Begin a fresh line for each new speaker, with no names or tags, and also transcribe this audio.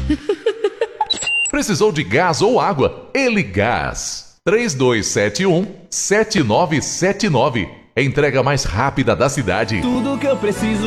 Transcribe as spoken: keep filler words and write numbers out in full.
Precisou de gás ou água? Ele Gás. três dois sete um, sete nove sete nove. Entrega mais rápida da cidade.
Tudo que eu preciso